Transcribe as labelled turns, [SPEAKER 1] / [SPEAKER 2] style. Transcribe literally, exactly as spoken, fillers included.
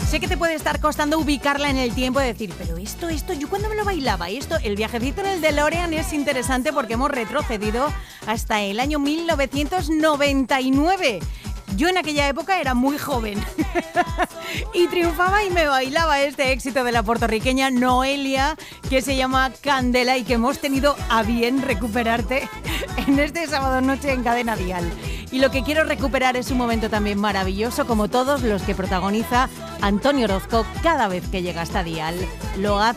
[SPEAKER 1] Sé que te puede estar costando ubicarla en el tiempo y decir, pero esto, esto, ¿yo cuándo me lo bailaba? Esto, el viajecito en el DeLorean es interesante porque hemos retrocedido hasta el año mil novecientos noventa y nueve. Yo en aquella época era muy joven y triunfaba y me bailaba este éxito de la puertorriqueña Noelia, que se llama Candela y que hemos tenido a bien recuperarte en este sábado noche en Cadena Dial. Y lo que quiero recuperar es un momento también maravilloso, como todos los que protagoniza Antonio Orozco cada vez que llega hasta Dial. Lo hace